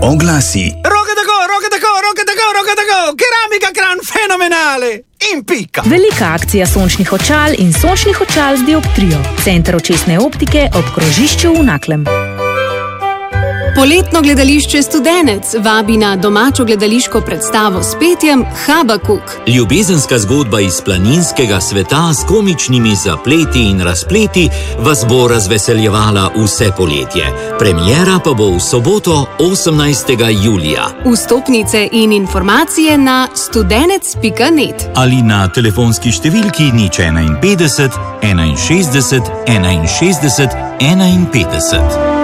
Oglasi. Roke tako, keramika kran fenomenale in pika. Velika akcija sončnih očal in sončnih očal z dioptrijo. Center očesne optike ob krožišču v Naklem. Poletno gledališče Studenec vabi na domačo gledališko predstavo s petjem Habakuk. Ljubezenska zgodba iz planinskega sveta s komičnimi zapleti in razpleti vas bo razveseljevala vse poletje. Premiera pa bo v soboto 18. julija. Vstopnice in informacije na studenec.net ali na telefonski številki 051 61 61 51.